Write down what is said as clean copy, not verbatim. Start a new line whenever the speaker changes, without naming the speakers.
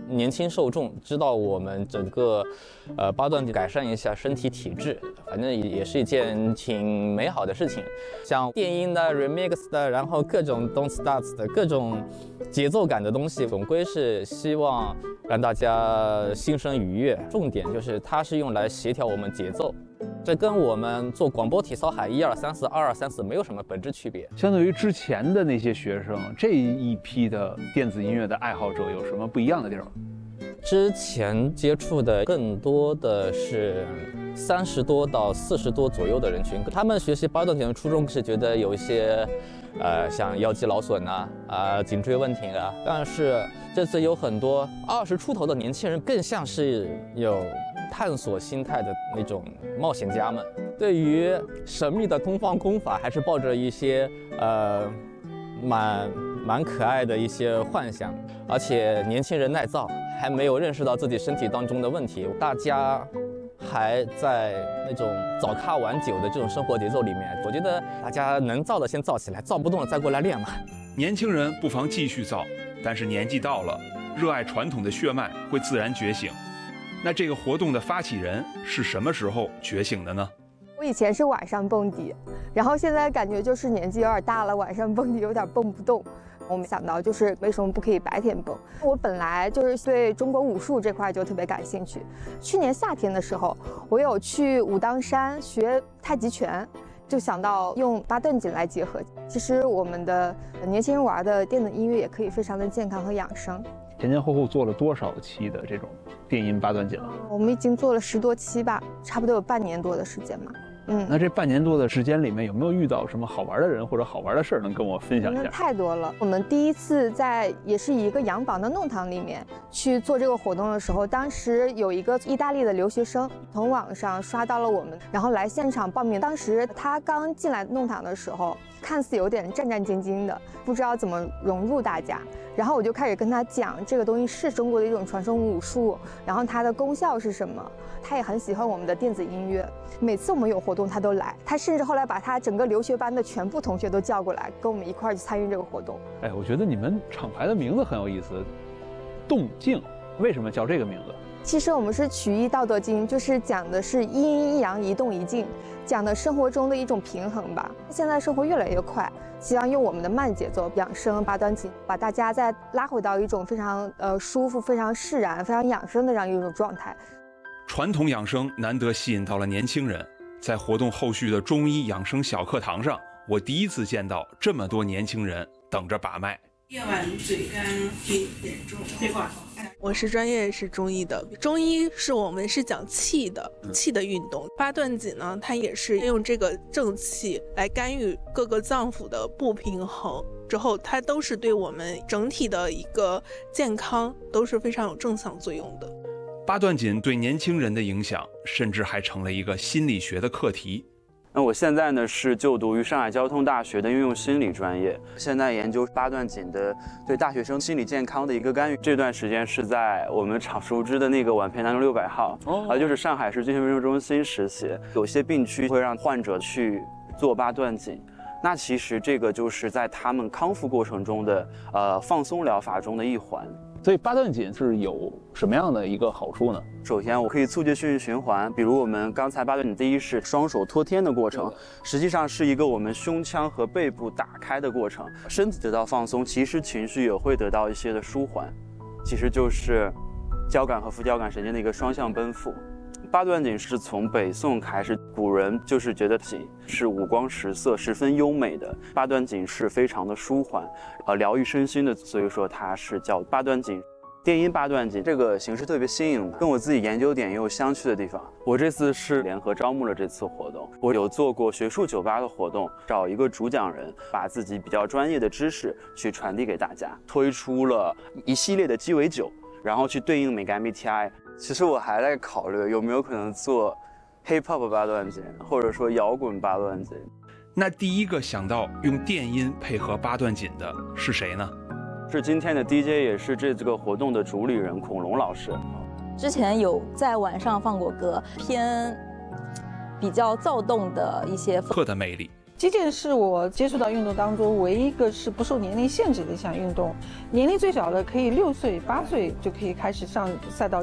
年轻受众知道我们整个八段锦改善一下身体体质，反正也是一件挺美好的事情。像电音的、remix 的，然后各种 don't start 的各种节奏感的东西，总归是希望让大家心生愉悦。重点就是它是用来协调我们节奏。这跟我们做广播体操喊1、2、3、4、2、2、3、4没有什么本质区别。
相对于之前的那些学生，这一批的电子音乐的爱好者有什么不一样的地方？
之前接触的更多的是30多到40多左右的人群，他们学习八段锦的初衷是觉得有一些，像腰肌劳损颈椎问题啊。但是这次有很多20出头的年轻人，更像是有探索心态的那种冒险家们，对于神秘的东方功法还是抱着一些蛮可爱的一些幻想，而且年轻人耐造，还没有认识到自己身体当中的问题，大家还在那种早咖晚酒的这种生活节奏里面。我觉得大家能造的先造起来，造不动了再过来练嘛。
年轻人不妨继续造，但是年纪到了，热爱传统的血脉会自然觉醒。那这个活动的发起人是什么时候觉醒的呢？
我以前是晚上蹦迪，然后现在感觉就是年纪有点大了，晚上蹦迪有点蹦不动。我们想到就是为什么不可以白天蹦？我本来就是对中国武术这块就特别感兴趣。去年夏天的时候，我有去武当山学太极拳，就想到用八段锦来结合。其实我们的年轻人玩的电子音乐也可以非常的健康和养生。
前前后后做了多少期的这种电音八段锦了？
我们已经做了10多期吧，差不多有半年多的时间嘛。
那这半年多的时间里面，有没有遇到什么好玩的人或者好玩的事儿，能跟我分享一下？
太多了。我们第一次在也是一个洋房的弄堂里面去做这个活动的时候，当时有一个意大利的留学生从网上刷到了我们，然后来现场报名。当时他刚进来弄堂的时候，看似有点战战兢兢的，不知道怎么融入大家。然后我就开始跟他讲，这个东西是中国的一种传统武术，然后它的功效是什么。他也很喜欢我们的电子音乐，每次我们有活动他都来。他甚至后来把他整个留学班的全部同学都叫过来，跟我们一块儿去参与这个活动。
哎，我觉得你们厂牌的名字很有意思，动静，为什么叫这个名字？
其实我们是取意《道德经》，就是讲的是阴阴一阳，一动一静，讲的生活中的一种平衡吧。现在生活越来越快，希望用我们的慢节奏养生八段锦，把大家再拉回到一种非常舒服、非常释然、非常养生的这样一种状态。
传统养生难得吸引到了年轻人，在活动后续的中医养生小课堂上，我第一次见到这么多年轻人等着把脉。
夜晚嘴干并严重，这块
我是专业是中医的，中医是我们是讲气的，气的运动。八段锦呢，它也是用这个正气来干预各个脏腑的不平衡，之后它都是对我们整体的一个健康都是非常有正向作用的。
八段锦对年轻人的影响，甚至还成了一个心理学的课题。
那我现在呢是就读于上海交通大学的应用心理专业，现在研究八段锦的对大学生心理健康的一个干预。这段时间是在我们常熟知的那个皖培南路600号，就是上海市精神卫生中心实习。有些病区会让患者去做八段锦，那其实这个就是在他们康复过程中的放松疗法中的一环。
所以八段锦是有什么样的一个好处呢？
首先，我可以促进血液循环，比如我们刚才八段锦第一式双手托天的过程，实际上是一个我们胸腔和背部打开的过程，身体得到放松，其实情绪也会得到一些的舒缓，其实就是交感和副交感神经的一个双向奔赴。八段锦是从北宋开始，古人就是觉得锦是五光十色、十分优美的。八段锦是非常的舒缓，疗愈身心的，所以说它是叫八段锦。电音八段锦这个形式特别新颖，跟我自己研究点也有相去的地方。我这次是联合招募了这次活动，我有做过学术酒吧的活动，找一个主讲人，把自己比较专业的知识去传递给大家，推出了一系列的鸡尾酒，然后去对应美干 BTI。其实我还在考虑有没有可能做 hip hop 八段锦，或者说摇滚八段锦。
那第一个想到用电音配合八段锦的是谁呢？
是今天的 DJ， 也是这个活动的主理人孔龙老师。
之前有在晚上放过歌，偏比较躁动的一些
课的魅力
击剑是我接触到运动当中唯一一个是不受年龄限制的一项运动，年龄最小的可以6岁、8岁就可以开始上赛道。